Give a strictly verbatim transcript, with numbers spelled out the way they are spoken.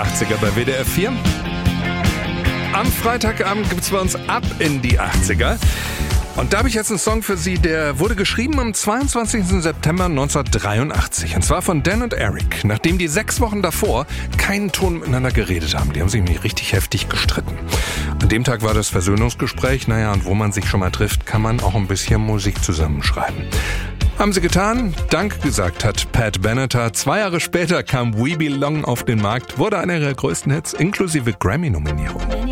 achtziger bei W D R vier. Am Freitagabend gibt's bei uns Ab in die achtziger. Und da habe ich jetzt einen Song für Sie, der wurde geschrieben am zweiundzwanzigsten September neunzehnhundertdreiundachtzig. Und zwar von Dan und Eric, nachdem die sechs Wochen davor keinen Ton miteinander geredet haben. Die haben sich nämlich richtig heftig gestritten. An dem Tag war das Versöhnungsgespräch. Naja, und wo man sich schon mal trifft, kann man auch ein bisschen Musik zusammenschreiben. Haben sie getan. Dank gesagt hat Pat Benatar. Zwei Jahre später kam We Belong auf den Markt, wurde einer ihrer größten Hits, inklusive Grammy-Nominierung.